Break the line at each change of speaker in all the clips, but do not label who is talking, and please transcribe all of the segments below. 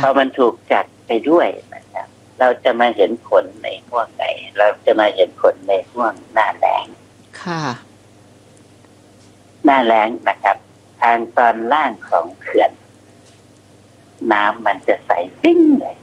พอมันถูกจัดไปด้วยนะครับเราจะมาเห็นผลในห่วงไหนเราจะมาเห็นผลในห่วงหน้าแล้ง
ค่ะ
หน้าแล้งนะครับทางตอนล่างของเขื่อนน้ำมันจะใสปิ้งเลย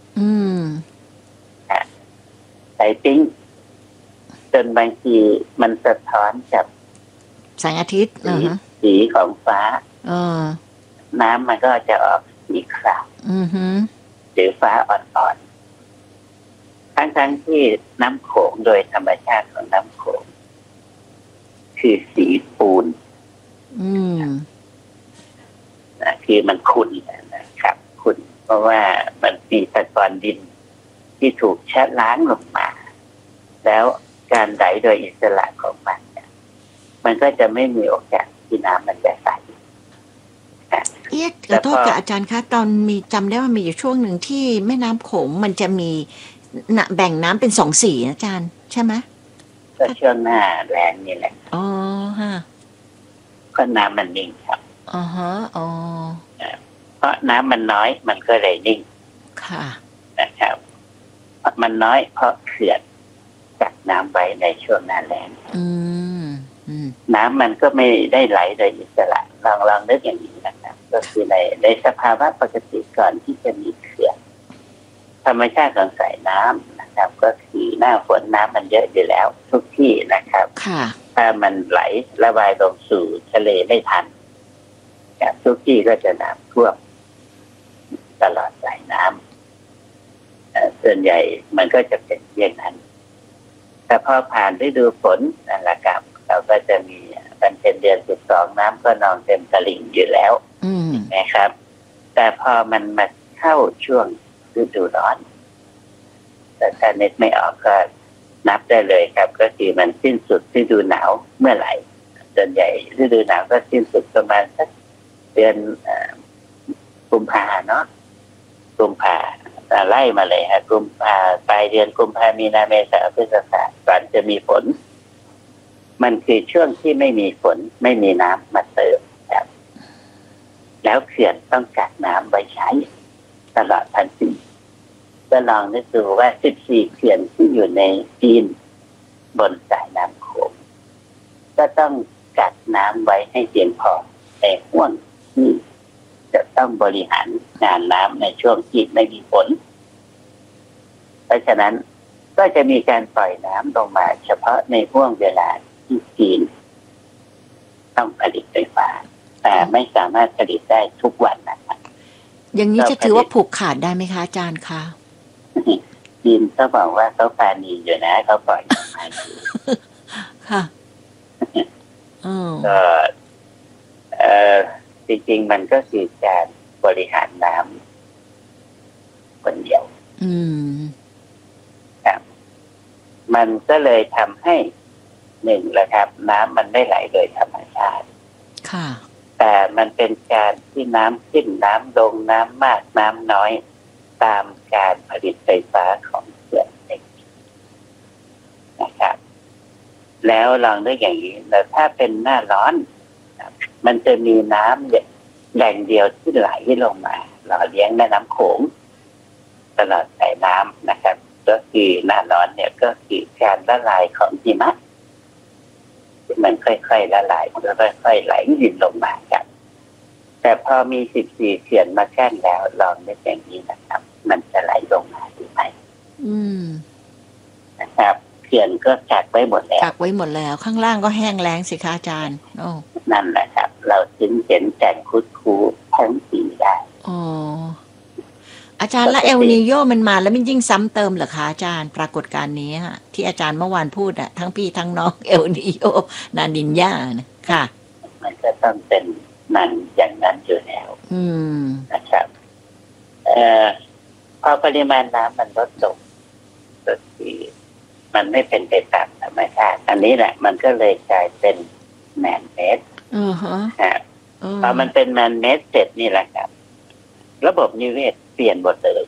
ใสปิ้งจนบางทีมันสะท้อนกับ
แสงอาทิตย์
สีของฟ้าน้ำมันก็จะออกสีขาวหรือฟ้าอ่อนๆทั้งที่น้ำโขงโดยธรรมชาติของน้ำโขงคือสีปูนคือมันขุ่นนะครับขุ่นเพราะว่ามันมีตะกอนดินที่ถูกแช่ล้างลงมาแล้วการไหลโดยอิสระของมันเนี่ยมันก็จะไม่มีโอกาสที่น้ำมันจะใส
ขอโทษกับอาจารย์คะตอนมีจำได้ว่ามีอยู่ช่วงหนึ่งที่แม่น้ำโขงมันจะมีแบ่งน้ำเป็น2 สีอาจารย์ใช่ไหม
ก็ช่วงหน้าแล้งนี่แหละ
อ๋อฮะ
เพราะน้ำมันนิ่งครับ
อ๋อฮะอ๋อ
เพราะน้ำมันน้อยมันก็เลยนิ่ง
ค่ะ
นะครับมันน้อยเพราะเขื่อนกักน้ำไว้ในช่วงหน้าแล้งน้ำมันก็ไม่ได้ไหลโดยอิสระลองนึกอย่างนี้นะครับก็คือในสภาวะปกติก่อนที่จะมีเขื่อนธรรมชาติของสายน้ำนะครับก็คือหน้าฝนน้ำมันเยอะอยู่แล้วทุกที่นะครับถ้ามันไหลระบายลงสู่ทะเลไม่ทันทุกที่ก็จะน้ำท่วมตลอดสายน้ำส่วนใหญ่มันก็จะเป็นอย่างนั้นแต่พอผ่านฤดูฝนนะครับเราก็จะมีมันเป็นเดือน12น้ำก็นองเต็มตลิ่งอยู่แล้วนะครับแต่พอมันมาเข้าช่วงฤดูร้อนแต่ถ้านึกไม่ออกก็นับได้เลยครับก็คือมันสิ้นสุดฤดูหนาวเมื่อไหร่ส่วนใหญ่ฤดูหนาวก็สิ้นสุดประมาณสักเดือนกุมภาเนาะกุมภาไล่มาเลยฮะกุมภาปลายเดือนกุมภามีนาเมษาพฤษภาก่อนจะมีฝนมันคือช่วงที่ไม่มีฝนไม่มีน้ำมาเติมครับแล้วเขื่อนต้องกักน้ำไว้ใช้ตลอดทั้งปีก็ลองนึกดูว่า14เขื่อนที่อยู่ในจีนบนสายน้ำโขงก็ต้องกักน้ำไว้ให้เพียงพอในห่วงที่จะต้องบริหารงานน้ำในช่วงที่ไม่มีฝนเพราะฉะนั้นก็จะมีการปล่อยน้ำลงมาเฉพาะในห่วงเวลาที่จีนต้องผลิตไฟฟ้าแต่ไม่สามารถผลิตได้ทุกวันนะครับ
อย่างนี้จะถือว่าผูกขาดได้ไหมคะอาจารย์คะ
จีนเขาบอกว่าเขาปาณีอยู่นะเขาปล่อยน้ำมาอยู่
ค่ะ
ก็จริงๆมันก็คือการบริหารน้ำคนเดียวครับมันก็เลยทำให้หนึ่งแหละครับน้ำมันไม่ไหลโดยธรรมชาติ
ค่ะ
แต่มันเป็นการที่น้ำขึ้นน้ำลงน้ำมากน้ำน้อยตามการผลิตไฟฟ้าของเขื่อนเองนะครับแล้วลองด้วยอย่างนี้แต่ถ้าเป็นหน้าร้อนมันจะมีน้ำแหล่งเดียวที่ไหลลงมาหล่อเลี้ยงแม่น้ำโขงตลอดสายน้ำนะครับก็คือหน้าร้อนเนี่ยก็คือการละลายของหิมะมันค่อยๆละลายแล้วค่อยๆไหลดินลงมาครับแต่พอมี14เขื่อนมากั้นแล้วลองนึกอย่างนี้นะครับมันจะไหลลงมาหรือไม่นะครับเขื่อนก็กักไว้หมดแล้ว
กักไว้หมดแล้วข้างล่างก็แห้งแล้งสิคะอาจารย์
นั่นแหละครับเราจึงเห็นแก่งคุดคูทั้งปีได้
อาจารย์และเอลนีโยมันมาแล้วมันยิ่งซ้ำเติมเหรอคะอาจารย์ปรากฏการณ์นี้ฮะที่อาจารย์เมื่อวานพูดอะทั้งพี่ทั้งน้องเอลนีโยนานินญานะค่ะ
มันก็ต้องเป็นมันอย่างนั้นอยู่แล้วนะครับพอปริมาณน้ำมันลดลงก็คือมันไม่เป็นไปตามธรรมชาติอันนี้แหละมันก็เลยกลายเป็นแมนเมดพอมันเป็นแมนเมดเสร็จนี่แหละครับระบบนิเวศเปลี่ยนหมดเลย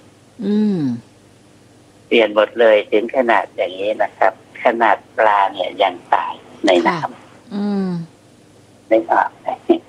เปลี่ยนหมดเลยถึงขนาดอย่างนี้นะครับขนาดปลาเนี่ยยังตายในน้ำไม่ออก